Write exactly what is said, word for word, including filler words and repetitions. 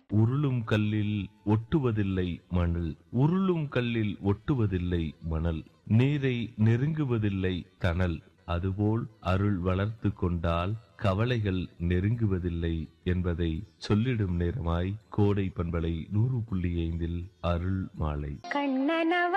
உருளும் கல்லில் ஒட்டுவதில்லை மணல். உருளும் கல்லில் ஒட்டுவதில்லை மணல். நீரை நெருங்குவதில்லை தணல். அதுபோல் அருள் வளர்த்து கொண்டால் கவலைகள் நெருங்குவதில்லை என்பதை சொல்லிடும் நேரமாய் கோடை பண்பலை நூறு புள்ளி ஐந்தில் அருள் மாலை. கண்ணனவ